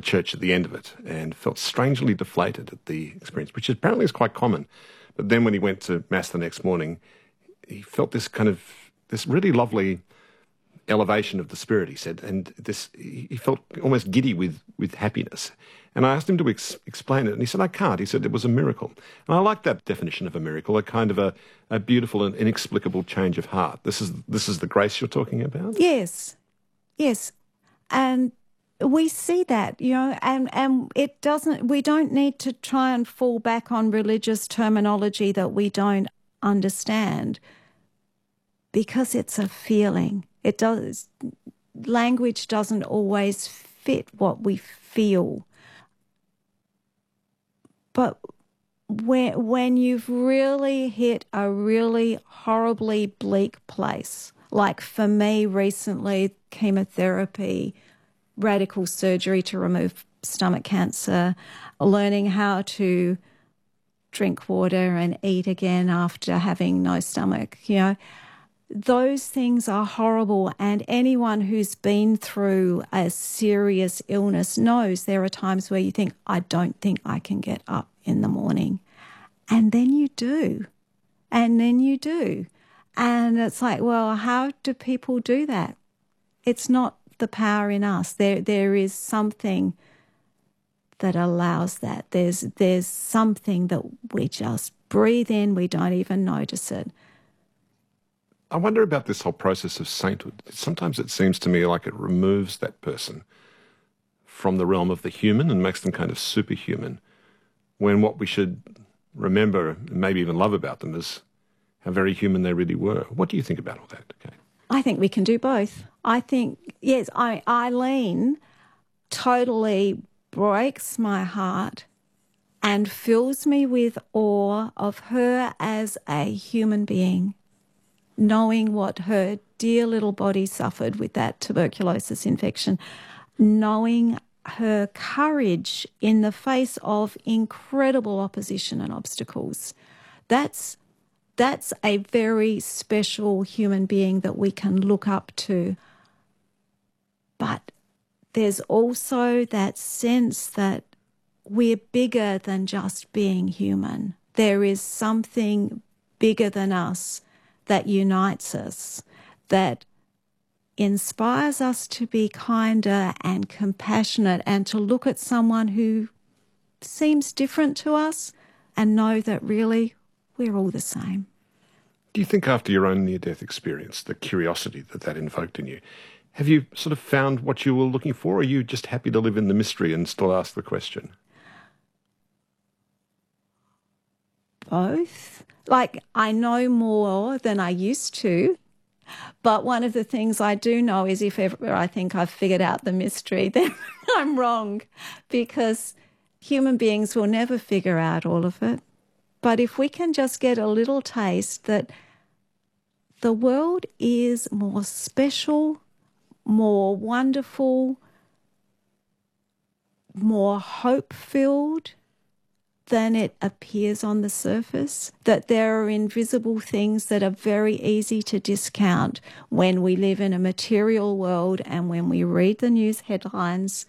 church at the end of it and felt strangely deflated at the experience, which apparently is quite common. But then when he went to Mass the next morning, he felt this really lovely elevation of the spirit, he said, and he felt almost giddy with happiness. And I asked him to explain it, and he said, I can't. He said it was a miracle. And I like that definition of a miracle, a kind of a beautiful and inexplicable change of heart. This is the grace you're talking about? Yes. And we see that, and we don't need to try and fall back on religious terminology that we don't understand, because it's a feeling. Language doesn't always fit what we feel. But when you've really hit a really horribly bleak place, like for me recently, chemotherapy, radical surgery to remove stomach cancer, learning how to drink water and eat again after having no stomach, those things are horrible, and anyone who's been through a serious illness knows there are times where you think, I don't think I can get up in the morning. And then you do. And it's like, well, how do people do that? It's not the power in us. There is something that allows that. There's something that we just breathe in, we don't even notice it. I wonder about this whole process of sainthood. Sometimes it seems to me like it removes that person from the realm of the human and makes them kind of superhuman, when what we should remember and maybe even love about them is how very human they really were. What do you think about all that, Kate? I think we can do both. I think, yes, Eileen totally breaks my heart and fills me with awe of her as a human being, knowing what her dear little body suffered with that tuberculosis infection, knowing her courage in the face of incredible opposition and obstacles. That's a very special human being that we can look up to. But there's also that sense that we're bigger than just being human. There is something bigger than us that unites us, that inspires us to be kinder and compassionate and to look at someone who seems different to us and know that really we're all the same. Do you think after your own near-death experience, the curiosity that invoked in you, have you sort of found what you were looking for, or are you just happy to live in the mystery and still ask the question? Both. Like, I know more than I used to, but one of the things I do know is if ever I think I've figured out the mystery, then I'm wrong, because human beings will never figure out all of it. But if we can just get a little taste that the world is more special, more wonderful, more hope-filled than it appears on the surface, that there are invisible things that are very easy to discount when we live in a material world and when we read the news headlines.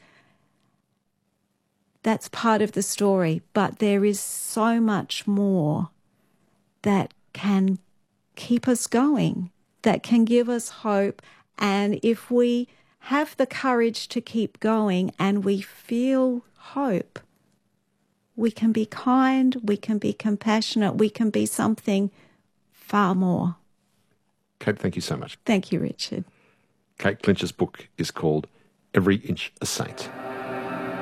That's part of the story, but there is so much more that can keep us going, that can give us hope. And if we have the courage to keep going and we feel hope, we can be kind, we can be compassionate, we can be something far more. Kate, thank you so much. Thank you, Richard. Kate Clinch's book is called Every Inch a Saint.